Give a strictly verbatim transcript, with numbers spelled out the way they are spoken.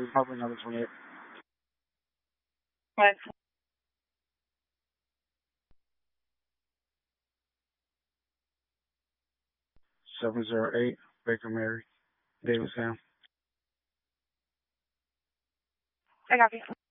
Harper number twenty-eight. What? seven zero eight, Baker Mary, Davidson. I copy.